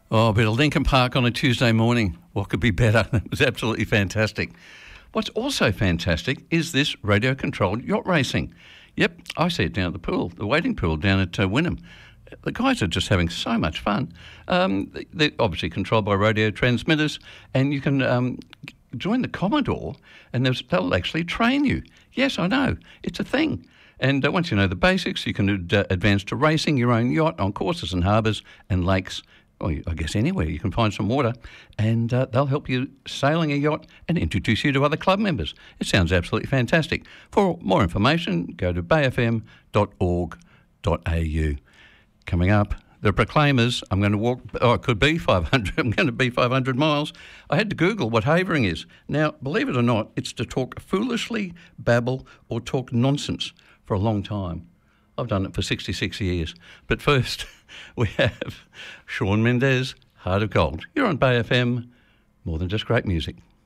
Oh, a bit of Lincoln Park on a Tuesday morning. What could be better? It was absolutely fantastic. What's also fantastic is this radio-controlled yacht racing. Yep, I see it down at the pool, the waiting pool down at Wynnum. The guys are just having so much fun. They're obviously controlled by radio transmitters, and you can join the Commodore, and they'll actually train you. Yes, I know, it's a thing. And once you know the basics, you can advance to racing your own yacht on courses and harbours and lakes. Well, I guess anywhere you can find some water, and they'll help you sailing a yacht and introduce you to other club members. It sounds absolutely fantastic. For more information, go to bayfm.org.au. Coming up, the Proclaimers. I'm going to walk, it could be 500. I'm going to be 500 miles. I had to Google what havering is. Now, believe it or not, it's to talk foolishly, babble, or talk nonsense for a long time. I've done it for 66 years. But first, we have Shawn Mendes, Heart of Gold. You're on Bay FM, more than just great music.